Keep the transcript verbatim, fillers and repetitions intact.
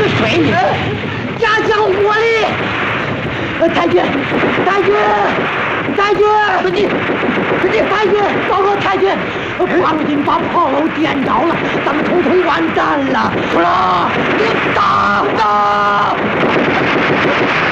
个水里，家乡火力！太君，太君，太君，你你太君，报告太君，八路军把炮楼点着了，咱们统统完蛋了！不是，你打他！